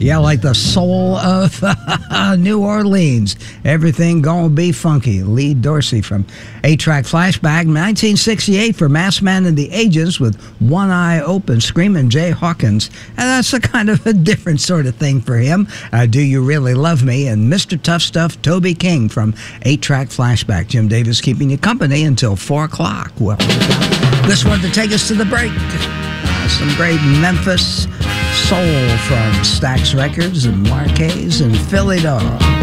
Yeah, like the soul of New Orleans. Everything gonna be funky. Lee Dorsey from 8-Track Flashback, 1968 for Masked Man and the Agents with One Eye Open, Screaming Jay Hawkins. And that's a kind of a different sort of thing for him. Do You Really Love Me? And Mr. Tough Stuff, Toby King from 8-Track Flashback. Jim Davis keeping you company until 4 o'clock. Well, this one to take us to the break. Some great Memphis soul from Stax Records and Marquez and Philly Dog.